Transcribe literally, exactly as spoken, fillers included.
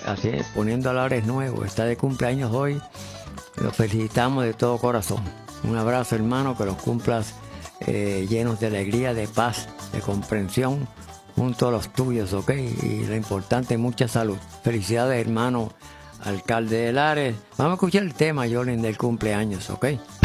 así es, poniendo alares nuevos. Está de cumpleaños hoy. Los felicitamos de todo corazón. Un abrazo, hermano, que los cumplas eh, llenos de alegría, de paz, de comprensión, junto a los tuyos, ¿ok? Y lo importante, mucha salud. Felicidades, hermano, alcalde de Lares. Vamos a escuchar el tema, Jolín, del cumpleaños, ¿ok?